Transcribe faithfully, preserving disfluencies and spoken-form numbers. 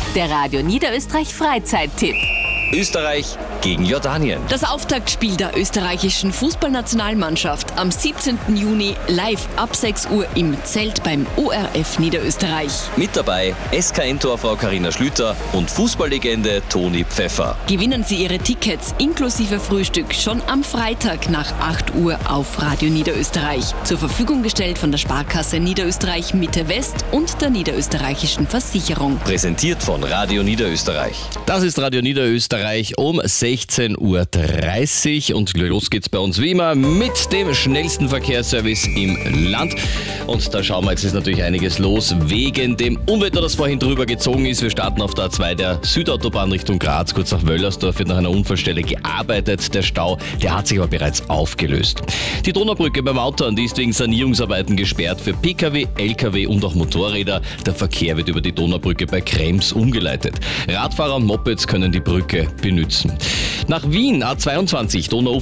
Der Radio Niederösterreich Freizeittipp. Österreich gegen Jordanien. Das Auftaktspiel der österreichischen Fußballnationalmannschaft am siebzehnten Juni live ab sechs Uhr im Zelt beim O R F Niederösterreich. Mit dabei S K N-Torfrau Carina Schlüter und Fußballlegende Toni Pfeffer. Gewinnen Sie Ihre Tickets inklusive Frühstück schon am Freitag nach acht Uhr auf Radio Niederösterreich. Zur Verfügung gestellt von der Sparkasse Niederösterreich Mitte West und der Niederösterreichischen Versicherung. Präsentiert von Radio Niederösterreich. Das ist Radio Niederösterreich um sechzehn Uhr dreißig und los geht's bei uns wie immer mit dem schnellsten Verkehrsservice im Land. Und da schauen wir, jetzt ist natürlich einiges los wegen dem Unwetter, das vorhin drüber gezogen ist. Wir starten auf der A zwei der Südautobahn Richtung Graz, kurz nach Wöllersdorf wird nach einer Unfallstelle gearbeitet. Der Stau, der hat sich aber bereits aufgelöst. Die Donaubrücke beim Auto, die ist wegen Sanierungsarbeiten gesperrt für Pkw, Lkw und auch Motorräder. Der Verkehr wird über die Donaubrücke bei Krems umgeleitet. Radfahrer und Mopeds können die Brücke benützen. Nach Wien A zweiundzwanzig, Donau